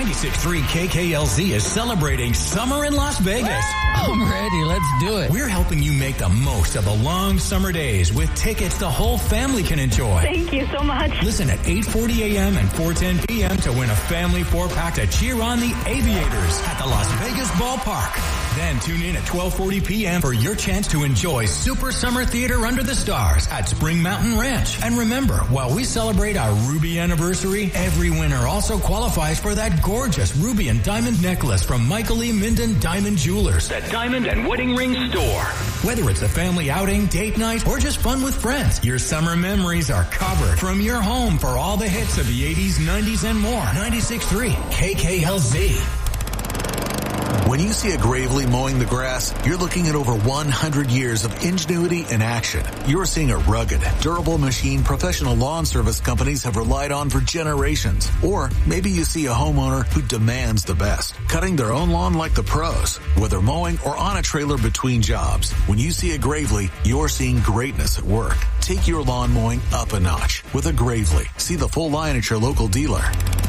96.3 KKLZ is celebrating summer in Las Vegas. I'm ready. Let's do it. We're helping you make the most of the long summer days with tickets the whole family can enjoy. Thank you so much. Listen at 8:40 a.m. and 4:10 p.m. to win a family 4-pack to cheer on the Aviators at the Las Vegas Ballpark. Then tune in at 12:40 p.m. for your chance to enjoy Super Summer Theater Under the Stars at Spring Mountain Ranch. And remember, while we celebrate our Ruby anniversary, every winner also qualifies for that gorgeous ruby and diamond necklace from Michael E. Minden Diamond Jewelers, the Diamond and Wedding Ring Store. Whether it's a family outing, date night, or just fun with friends, your summer memories are covered from your home for all the hits of the 80s, 90s, and more. 96.3 KKLZ. When you see a Gravely mowing the grass, you're looking at over 100 years of ingenuity in action. You're seeing a rugged, durable machine professional lawn service companies have relied on for generations. Or maybe you see a homeowner who demands the best, cutting their own lawn like the pros, whether mowing or on a trailer between jobs. When you see a Gravely, you're seeing greatness at work. Take your lawn mowing up a notch with a Gravely. See the full line at your local dealer.